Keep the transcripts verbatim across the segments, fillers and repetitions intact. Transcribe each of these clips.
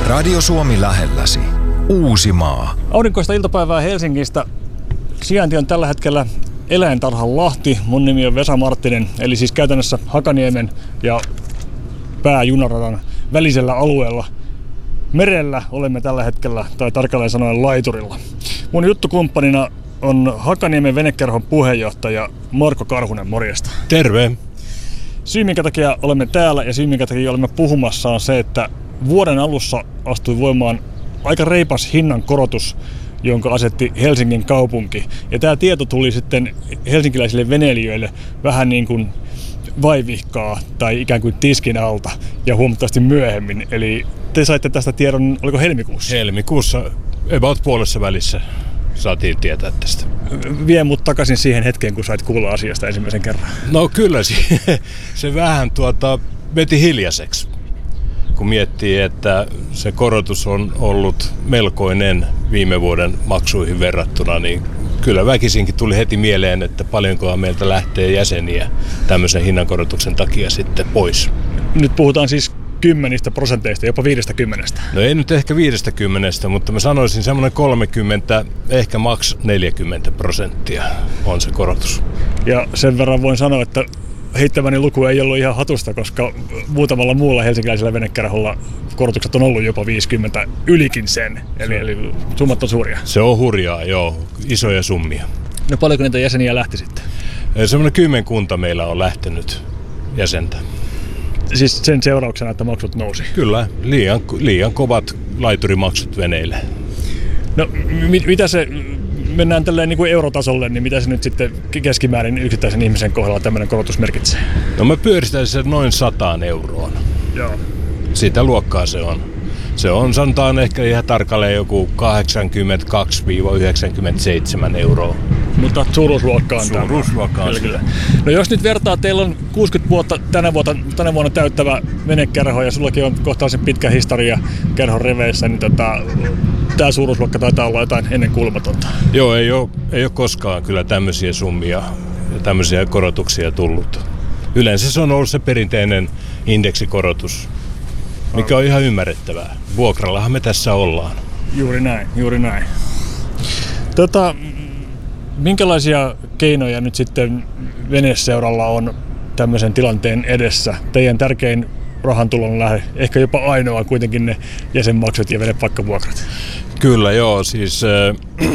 Radio Suomi lähelläsi. Uusimaa. Aurinkoista iltapäivää Helsingistä. Sijainti on tällä hetkellä Eläintarhan Lahti. Mun nimi on Vesa Marttinen, eli siis käytännössä Hakaniemen ja pääjunaradan välisellä alueella. Merellä olemme tällä hetkellä, tai tarkalleen sanoen laiturilla. Mun juttukumppanina on Hakaniemen venekerhon puheenjohtaja Marko Karhunen, morjesta. Terve. Syy, minkä takia olemme täällä ja syy, minkä takia olemme puhumassa, on se, että vuoden alussa astui voimaan aika reipas hinnan korotus, jonka asetti Helsingin kaupunki. Ja tämä tieto tuli sitten helsinkiläisille veneilijöille vähän niin kuin vaivihkaa tai ikään kuin tiskin alta ja huomattavasti myöhemmin. Eli te saitte tästä tiedon, oliko helmikuussa? Helmikuussa, about puolessa välissä saatiin tietää tästä. Vie mut takaisin siihen hetkeen, kun sait kuulla asiasta ensimmäisen kerran. No kyllä, se, se vähän tuota, veti hiljaiseksi. Kun miettii, että se korotus on ollut melkoinen viime vuoden maksuihin verrattuna, niin kyllä väkisinkin tuli heti mieleen, että paljonkohan meiltä lähtee jäseniä tämmöisen hinnankorotuksen takia sitten pois. Nyt puhutaan siis kymmenistä prosenteista, jopa viidestä kymmenestä. No ei nyt ehkä viidestä kymmenestä, mutta mä sanoisin semmoinen kolmekymmentä, ehkä maks neljäkymmentä prosenttia on se korotus. Ja sen verran voin sanoa, että heittämäni luku ei ollut ihan hatusta, koska muutamalla muulla helsinkiläisellä venekerholla korotukset on ollut jopa viisikymmentä ylikin sen. Eli, eli summat on suuria. Se on hurjaa, joo. Isoja summia. No paljonko niitä jäseniä lähti sitten? Semmoinen kymmenkunta meillä on lähtenyt jäsentä. Siis sen seurauksena, että maksut nousi? Kyllä, liian, liian kovat laiturimaksut veneille. No mit, mitä se, mennään tälleen niin kuin eurotasolle, niin mitä se nyt sitten keskimäärin yksittäisen ihmisen kohdalla tämmöinen korotus merkitsee? No mä pyöristän sen noin sataan euroon. Joo. Sitä luokkaa se on. Se on, sanotaan ehkä ihan tarkalleen joku kahdeksankymmentäkaksi yhdeksänkymmentäseitsemän euroa. Mutta suuruusluokka on tämä. Suuruusluokka on kyllä. No jos nyt vertaa, teillä on kuusikymmentä vuotta tänä vuonna, tänä vuonna täyttävä venekerho ja sullakin on kohtalaisen pitkä historia kerhon riveissä, niin tota, tämä suuruusluokka taitaa olla jotain ennen kuulumatonta. Joo, ei ole, ei ole koskaan kyllä tämmöisiä summia ja tämmöisiä korotuksia tullut. Yleensä se on ollut se perinteinen indeksikorotus, mikä on ihan ymmärrettävää. Vuokrallahan me tässä ollaan. Juuri näin, juuri näin. Tota, minkälaisia keinoja nyt sitten veneseuralla on tämmöisen tilanteen edessä? Teidän tärkein rahantulon lähde, ehkä jopa ainoa kuitenkin ne jäsenmaksut ja venepaikkavuokrat. Kyllä joo, siis äh,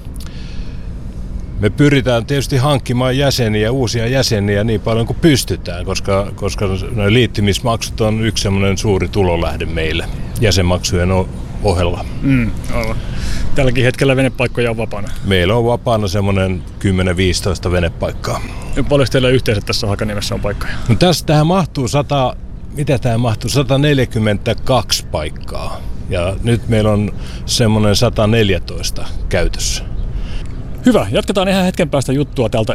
me pyritään tietysti hankkimaan jäseniä, uusia jäseniä niin paljon kuin pystytään, koska, koska liittymismaksut on yksi semmoinen suuri tulolähde meille jäsenmaksujen ohella. Mm, aivan. Tälläkin hetkellä venepaikkoja on vapaana? Meillä on vapaana semmoinen kymmenen viisitoista venepaikkaa. Ja paljon teillä yhteensä tässä Hakaniemessä on paikkoja? No tästä tähän mahtuu sata, mitä tähän mahtuu? sata neljäkymmentäkaksi paikkaa. Ja nyt meillä on semmoinen sata neljätoista käytössä. Hyvä, jatketaan ihan hetken päästä juttua täältä